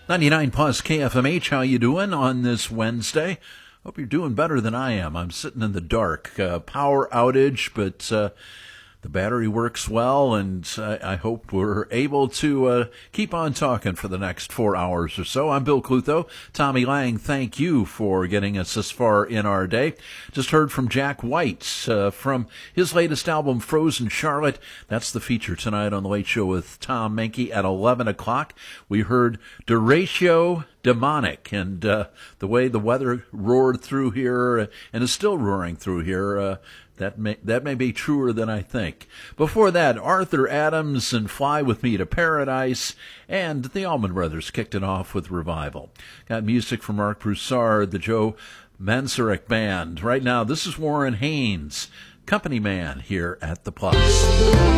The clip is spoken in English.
99 plus KFMH, how you doing on this Wednesday? Hope you're doing better than I am. I'm sitting in the dark. Power outage, but the battery works well, and I hope we're able to keep on talking for the next 4 hours or so. I'm Bill Clutho. Tommy Lang, thank you for getting us this far in our day. Just heard from Jack White from his latest album, Frozen Charlotte. That's the feature tonight on The Late Show with Tom Menke at 11 o'clock. We heard Derecho Demonic, and the way the weather roared through here and is still roaring through here, that may be truer than I think. Before that, Arthur Adams and Fly With Me to Paradise, and the Allman Brothers kicked it off with Revival. Got music from Mark Broussard, the Joe Manzarek Band. Right now, this is Warren Haynes, Company Man, here at The Plus.